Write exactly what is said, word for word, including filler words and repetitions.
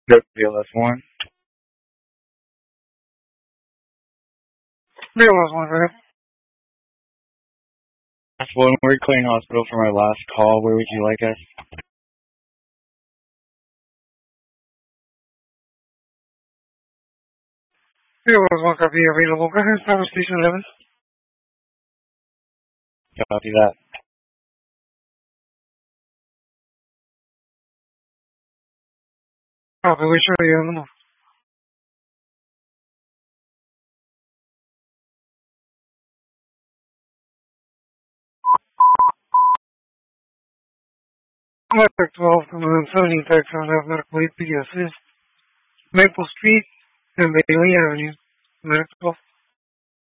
The B L S one. B L S one, right? When we're clearing hospital from our last call, where would you like us? B L S one copy available. Go ahead, Power Station eleven. Copy that. Copy, we show you on the move. Electric twelve, and seventeen Texas, medical eight P S S, Maple Street, and Bailey Avenue, Medical twelve.